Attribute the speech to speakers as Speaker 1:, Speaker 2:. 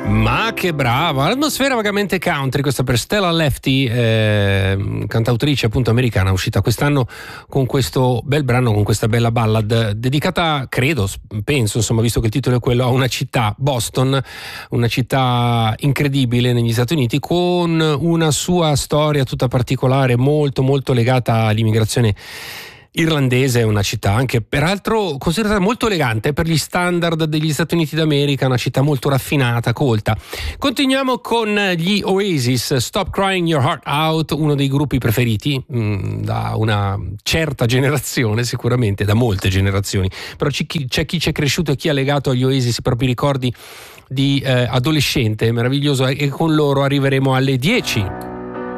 Speaker 1: Ma che brava, l'atmosfera vagamente country, questa per Stella Lefty, cantautrice appunto americana, uscita quest'anno con questo bel brano, con questa bella ballad dedicata, credo, penso, insomma, visto che il titolo è quello, a una città, Boston, una città incredibile negli Stati Uniti, con una sua storia tutta particolare, molto molto legata all'immigrazione irlandese. È una città anche peraltro considerata molto elegante per gli standard degli Stati Uniti d'America, una città molto raffinata, colta. Continuiamo con gli Oasis, Stop Crying Your Heart Out, uno dei gruppi preferiti da una certa generazione, sicuramente da molte generazioni, però c'è chi c'è cresciuto e chi ha legato agli Oasis i propri ricordi di adolescente meraviglioso, e con loro arriveremo alle 10.